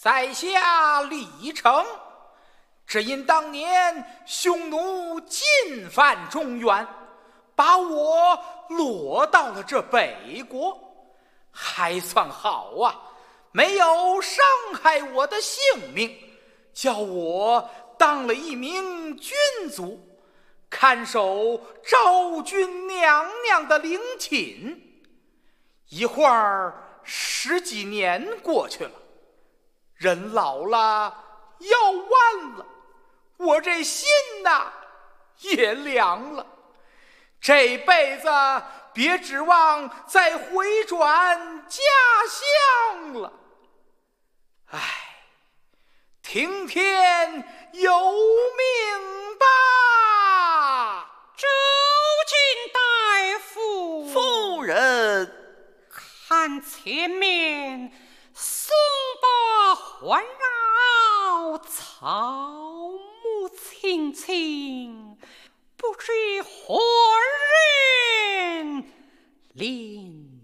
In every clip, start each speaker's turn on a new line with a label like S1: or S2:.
S1: 在下李成，只因当年匈奴进犯中原，把我落到了这北国，还算好啊，没有伤害我的性命，叫我当了一名军卒，看守昭君娘娘的陵寝。一会儿10几年过去了，人老了，腰弯了，我这心呐也凉了。这辈子别指望再回转家乡了。唉，听天由命吧。
S2: 周金大夫，
S3: 夫人，
S2: 看前面松柏环绕，草木青青，不知何人临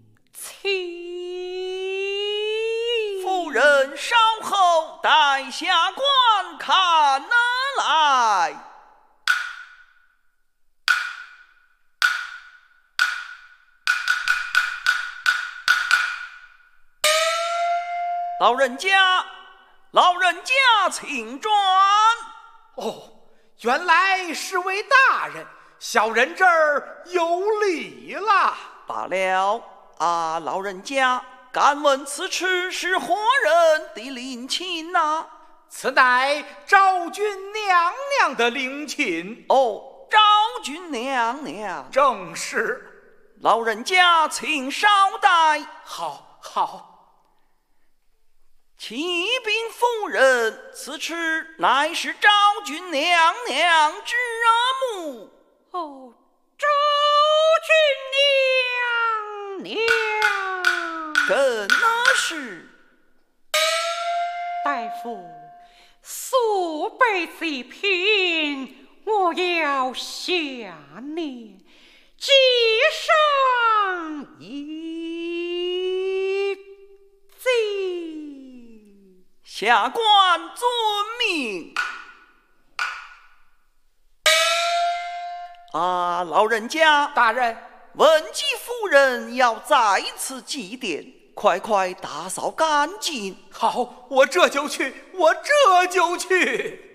S2: 亲。
S3: 夫人稍后待下官看来。老人家，请转。
S1: 哦，原来是位大人，小人这儿有礼了。
S3: 罢了啊，老人家，敢问此处是何人的陵寝呐？
S1: 此乃昭君娘娘的陵寝。
S3: 哦，昭君娘娘，
S1: 正是。
S3: 老人家请稍待。
S1: 好。
S3: 启禀夫人，此处乃是昭君娘娘之墓。
S2: 哦，昭君娘娘，
S3: 更那是。
S2: 大夫，素辈这篇，我要下念，记上一记。
S3: 下官遵命。啊，老人家，
S1: 大人，
S3: 文姬夫人要在此祭奠，快打扫干净。
S1: 好，我这就去。